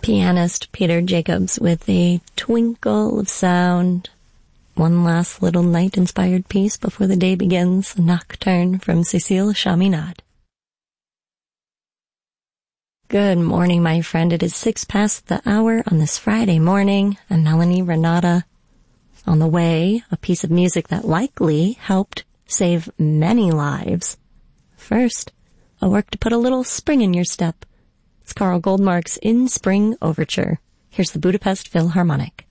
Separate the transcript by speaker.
Speaker 1: Pianist Peter Jacobs with a twinkle of sound. One last little night-inspired piece before the day begins, Nocturne from Cécile Chaminade. Good morning, my friend. It is 6 past the hour on this Friday morning. I'm Melanie Renata. On the way, a piece of music that likely helped save many lives. First, a work to put a little spring in your step. It's Carl Goldmark's In Spring Overture. Here's the Budapest Philharmonic.